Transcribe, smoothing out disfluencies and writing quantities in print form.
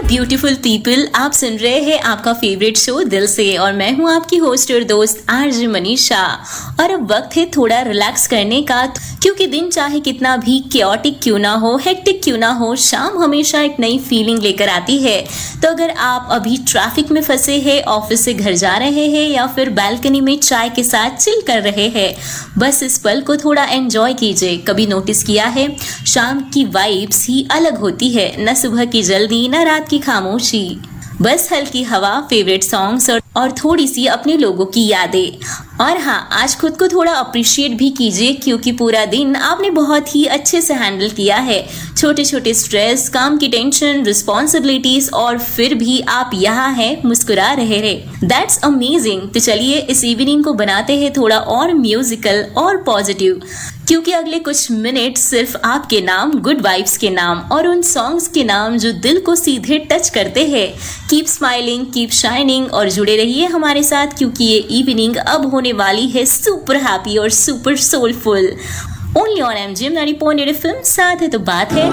Beautiful people, आप सुन रहे हैं आपका फेवरेट शो दिल से और मैं हूं आपकी होस्ट और दोस्त आरजे मनीषा। और अब वक्त है थोड़ा रिलैक्स करने का, क्योंकि दिन चाहे कितना भी केओटिक क्यों ना हो, हेक्टिक क्यों ना हो, शाम हमेशा एक नई फीलिंग लेकर आती है। तो अगर आप अभी ट्रैफिक में फंसे हैं, ऑफिस से घर जा रहे हैं या फिर बालकनी में चाय के साथ चिल कर रहे हैं, बस इस पल को थोड़ा एंजॉय कीजिए। कभी नोटिस किया है, शाम की वाइब्स ही अलग होती है, न सुबह की जल्दी न रात की खामोशी, बस हल्की हवा, फेवरेट सॉन्ग्स और थोड़ी सी अपने लोगों की यादें। और हाँ, आज खुद को थोड़ा अप्रिशिएट भी कीजिए, क्योंकि पूरा दिन आपने बहुत ही अच्छे से हैंडल किया है। छोटे छोटे स्ट्रेस, काम की टेंशन, रिस्पॉन्सिबिलिटीज, और फिर भी आप यहाँ हैं, मुस्कुरा रहे हैं। That's amazing. तो चलिए इस इवनिंग को बनाते हैं थोड़ा और म्यूजिकल और पॉजिटिव, क्योंकि अगले कुछ मिनट सिर्फ आपके नाम, गुड वाइब्स के नाम और उन सॉन्ग्स के नाम जो दिल को सीधे टच करते हैं। कीप स्माइलिंग, कीप शाइनिंग और जुड़े रहिए हमारे साथ, क्योंकि ये इवनिंग अब होने वाली है सुपर हैप्पी और super soulful. Only on MGM 90.8 FM। साथ है तो बात है।